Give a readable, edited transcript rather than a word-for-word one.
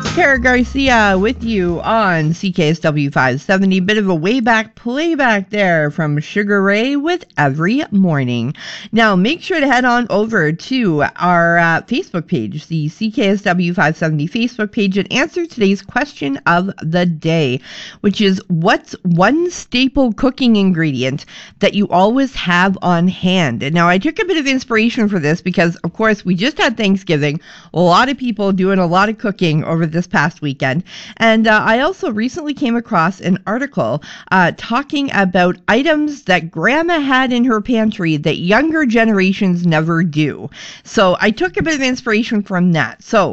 Kara Garcia with you on CKSW 570. Bit of a way back playback there from Sugar Ray with Every Morning. Now, make sure to head on over to our Facebook page, the CKSW 570 Facebook page, and answer today's question of the day, which is, what's one staple cooking ingredient that you always have on hand? And now, I took a bit of inspiration for this because, of course, we just had Thanksgiving. A lot of people doing a lot of cooking over this past weekend. And I also recently came across an article talking about items that grandma had in her pantry that younger generations never do. So I took a bit of inspiration from that. So